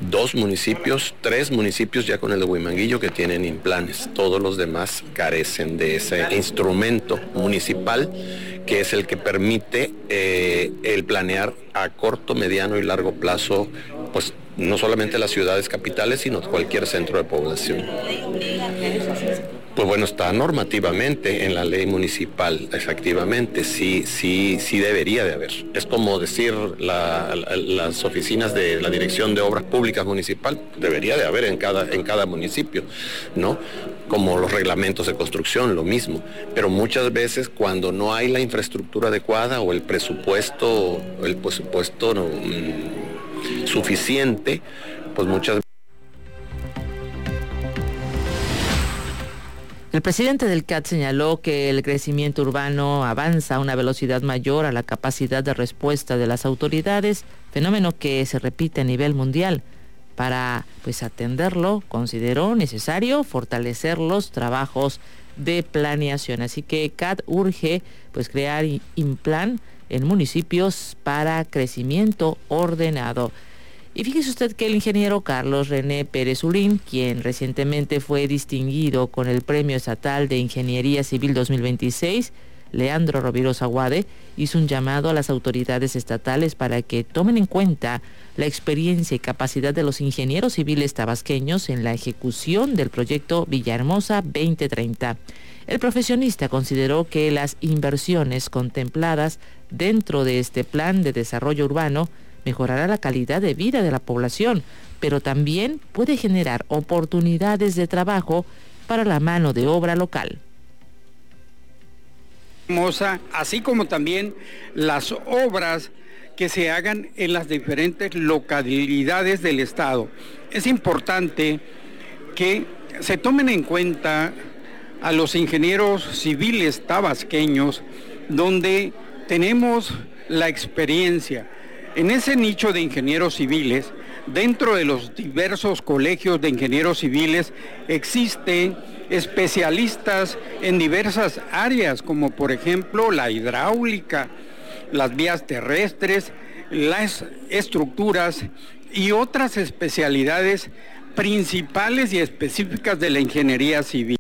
tres municipios ya con el de Huimanguillo que tienen implanes. Todos los demás carecen de ese instrumento municipal que es el que permite el planear a corto, mediano y largo plazo, pues no solamente las ciudades capitales, sino cualquier centro de población. Pues bueno, está normativamente en la ley municipal, efectivamente, sí debería de haber. Es como decir las oficinas de la Dirección de Obras Públicas Municipal, debería de haber en cada municipio, ¿no? Como los reglamentos de construcción, lo mismo. Pero muchas veces cuando no hay la infraestructura adecuada o el presupuesto no, suficiente, pues muchas veces. El presidente del CAT señaló que el crecimiento urbano avanza a una velocidad mayor a la capacidad de respuesta de las autoridades, fenómeno que se repite a nivel mundial. Para atenderlo, consideró necesario fortalecer los trabajos de planeación. Así que CAT urge crear Implan en municipios para crecimiento ordenado. Y fíjese usted que el ingeniero Carlos René Pérez Urín, quien recientemente fue distinguido con el Premio Estatal de Ingeniería Civil 2026, Leandro Rovirosa Guade, hizo un llamado a las autoridades estatales para que tomen en cuenta la experiencia y capacidad de los ingenieros civiles tabasqueños en la ejecución del proyecto Villahermosa 2030. El profesionista consideró que las inversiones contempladas dentro de este plan de desarrollo urbano mejorará la calidad de vida de la población, pero también puede generar oportunidades de trabajo para la mano de obra local. Así como también las obras que se hagan en las diferentes localidades del estado. Es importante que se tomen en cuenta a los ingenieros civiles tabasqueños, donde tenemos la experiencia. En ese nicho de ingenieros civiles, dentro de los diversos colegios de ingenieros civiles, existen especialistas en diversas áreas, como por ejemplo la hidráulica, las vías terrestres, las estructuras y otras especialidades principales y específicas de la ingeniería civil.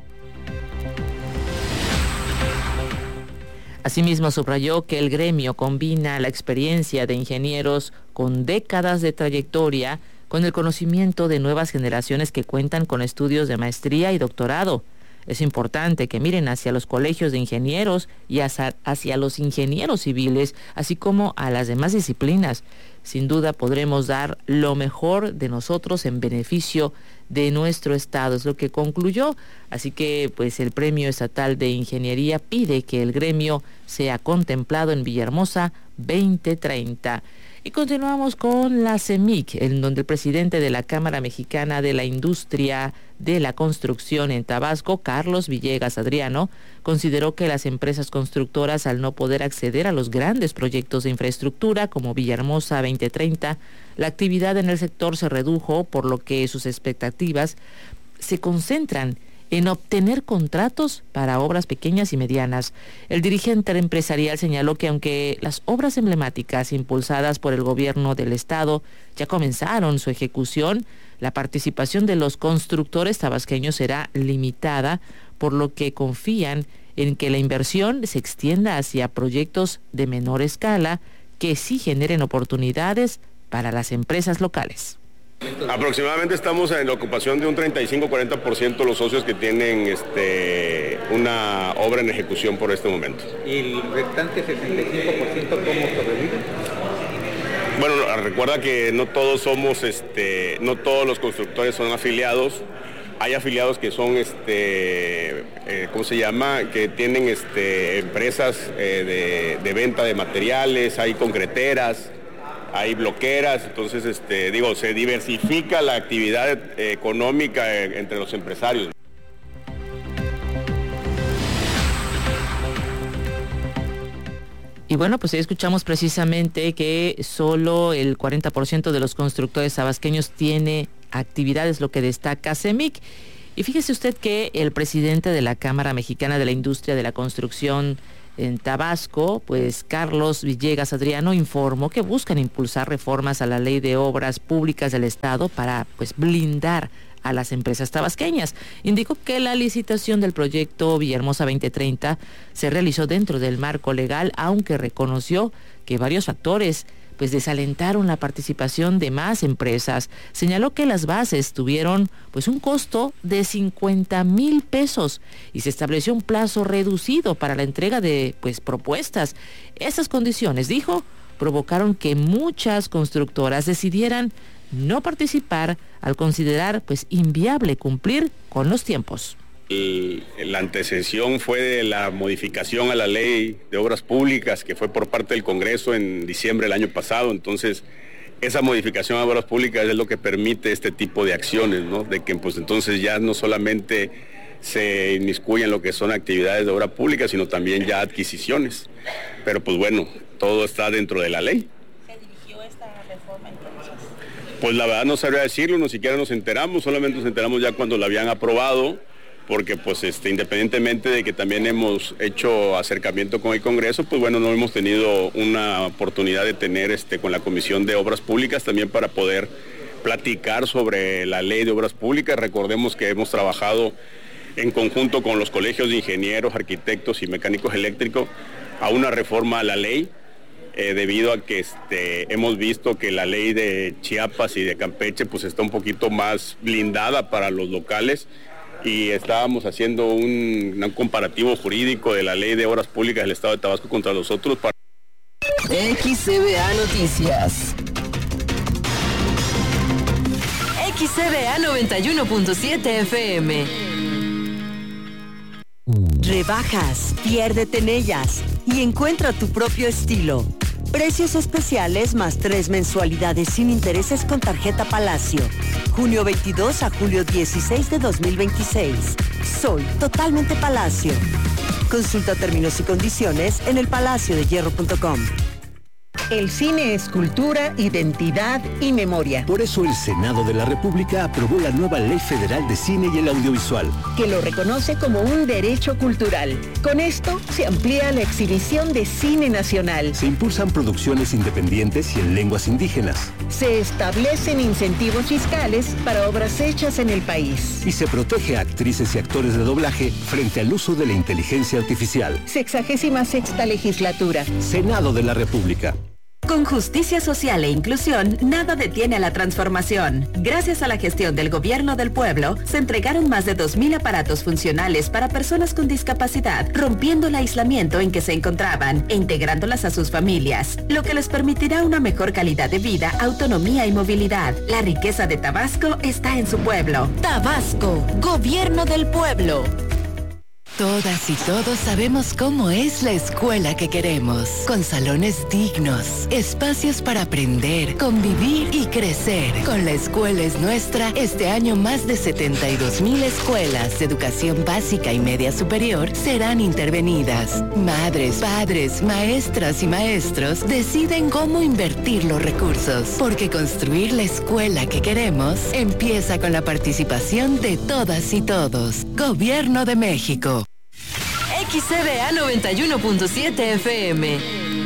Asimismo, subrayó que el gremio combina la experiencia de ingenieros con décadas de trayectoria con el conocimiento de nuevas generaciones que cuentan con estudios de maestría y doctorado. Es importante que miren hacia los colegios de ingenieros y hacia los ingenieros civiles, así como a las demás disciplinas. Sin duda podremos dar lo mejor de nosotros en beneficio de nuestro estado, es lo que concluyó. Así que el Premio Estatal de Ingeniería pide que el gremio sea contemplado en Villahermosa 2030. Y continuamos con la CEMIC, en donde el presidente de la Cámara Mexicana de la Industria de la Construcción en Tabasco, Carlos Villegas Adriano, consideró que las empresas constructoras, al no poder acceder a los grandes proyectos de infraestructura como Villahermosa 2030, la actividad en el sector se redujo, por lo que sus expectativas se concentran en obtener contratos para obras pequeñas y medianas. El dirigente empresarial señaló que aunque las obras emblemáticas impulsadas por el gobierno del estado ya comenzaron su ejecución, la participación de los constructores tabasqueños será limitada, por lo que confían en que la inversión se extienda hacia proyectos de menor escala que sí generen oportunidades para las empresas locales. Aproximadamente estamos en la ocupación de un 35-40% de los socios que tienen una obra en ejecución por este momento. ¿Y el restante 65% cómo sobrevive? Bueno, recuerda que no todos no todos los constructores son afiliados. Hay afiliados que son, que tienen empresas de venta de materiales, hay concreteras, hay bloqueras, entonces se diversifica la actividad económica entre los empresarios. Y bueno, ahí escuchamos precisamente que solo el 40% de los constructores tabasqueños tiene actividades, lo que destaca CEMIC. Y fíjese usted que el presidente de la Cámara Mexicana de la Industria de la Construcción En Tabasco, pues Carlos Villegas Adriano informó que buscan impulsar reformas a la Ley de Obras Públicas del Estado para pues blindar a las empresas tabasqueñas. Indicó que la licitación del proyecto Villahermosa 2030 se realizó dentro del marco legal, aunque reconoció que varios factores pues desalentaron la participación de más empresas. Señaló que las bases tuvieron pues un costo de 50,000 pesos y se estableció un plazo reducido para la entrega de pues propuestas. Estas condiciones, dijo, provocaron que muchas constructoras decidieran no participar al considerar pues inviable cumplir con los tiempos. La antecesión fue de la modificación a la Ley de Obras Públicas, que fue por parte del Congreso en diciembre del año pasado. Entonces, esa modificación a Obras Públicas es lo que permite este tipo de acciones, ¿no? De que pues entonces ya no solamente se inmiscuyen lo que son actividades de obra pública, sino también ya adquisiciones. Pero pues bueno, todo está dentro de la ley. ¿Se dirigió esta reforma entonces? Pues la verdad no sabría decirlo, ni siquiera nos enteramos, solamente nos enteramos ya cuando la habían aprobado, porque pues independientemente de que también hemos hecho acercamiento con el Congreso, pues bueno, no hemos tenido una oportunidad de tener con la Comisión de Obras Públicas también para poder platicar sobre la Ley de Obras Públicas. Recordemos que hemos trabajado en conjunto con los colegios de ingenieros, arquitectos y mecánicos eléctricos a una reforma a la ley, debido a que hemos visto que la ley de Chiapas y de Campeche pues está un poquito más blindada para los locales, y estábamos haciendo un comparativo jurídico de la Ley de Obras Públicas del Estado de Tabasco contra los otros. XCBA Noticias. XCBA 91.7 FM. Rebajas, piérdete en ellas y encuentra tu propio estilo. Precios especiales más 3 mensualidades sin intereses con tarjeta Palacio. Junio 22 a julio 16 de 2026. Soy totalmente Palacio. Consulta términos y condiciones en elpalaciodehierro.com. El cine es cultura, identidad y memoria. Por eso el Senado de la República aprobó la nueva Ley Federal de Cine y el Audiovisual, que lo reconoce como un derecho cultural. Con esto se amplía la exhibición de cine nacional. Se impulsan producciones independientes y en lenguas indígenas. Se establecen incentivos fiscales para obras hechas en el país. Y se protege a actrices y actores de doblaje frente al uso de la inteligencia artificial. 66ª legislatura. Senado de la República. Con justicia social e inclusión, nada detiene a la transformación. Gracias a la gestión del Gobierno del Pueblo, se entregaron más de 2,000 aparatos funcionales para personas con discapacidad, rompiendo el aislamiento en que se encontraban e integrándolas a sus familias, lo que les permitirá una mejor calidad de vida, autonomía y movilidad. La riqueza de Tabasco está en su pueblo. Tabasco, Gobierno del Pueblo. Todas y todos sabemos cómo es la escuela que queremos, con salones dignos, espacios para aprender, convivir y crecer. Con La Escuela es Nuestra, este año más de 72,000 escuelas de educación básica y media superior serán intervenidas. Madres, padres, maestras y maestros deciden cómo invertir los recursos, porque construir la escuela que queremos empieza con la participación de todas y todos. Gobierno de México. XCBA 91.7 FM.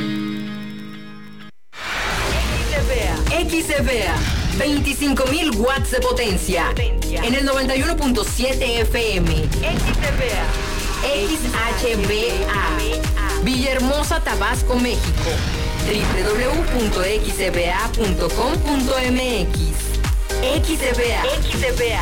XCBA 25,000 watts de potencia. En el 91.7 FM. XHBA. Villahermosa, Tabasco, México. www.xcba.com.mx. XCBA.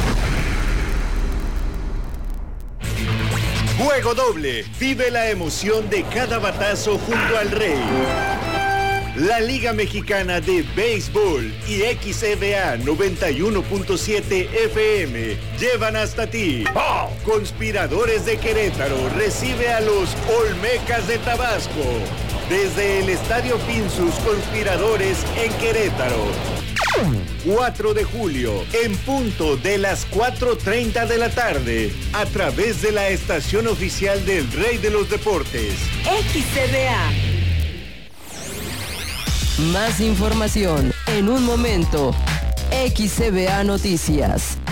Juego doble. Vive la emoción de cada batazo junto al Rey. La Liga Mexicana de Béisbol y XCBA 91.7 FM llevan hasta ti. Conspiradores de Querétaro recibe a los Olmecas de Tabasco. Desde el Estadio Pinsus, Conspiradores en Querétaro. 4 de julio, en punto de las 4:30 de la tarde, a través de la estación oficial del Rey de los Deportes. XCBA. Más información en un momento. XCBA Noticias.